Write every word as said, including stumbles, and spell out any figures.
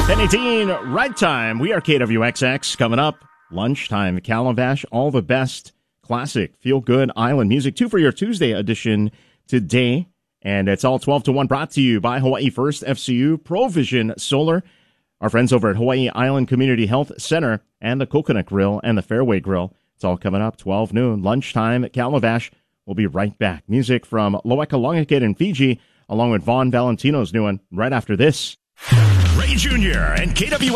ten eighteen, right time. We are K W X X. Coming up, lunchtime, Calabash, all the best classic, feel-good island music. Two for your Tuesday edition today. And it's all twelve to one, brought to you by Hawaii First F C U, Provision Solar, our friends over at Hawaii Island Community Health Center, and the Coconut Grill and the Fairway Grill. It's all coming up, twelve noon, lunchtime at Calabash. We'll be right back. Music from Loeka Longakit in Fiji, along with Vaughn Valentino's new one, right after this. Ray Junior and K W